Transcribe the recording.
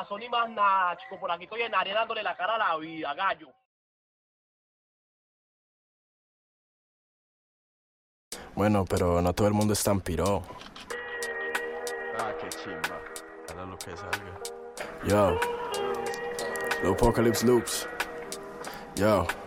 razón y más nada, chico. Por aquí estoy en arena dándole la cara a la vida, gallo. Bueno, pero no todo el mundo es tan piro. Ah, qué chimba. Para lo que salga. Yo. Apocalypse Loops. Yo.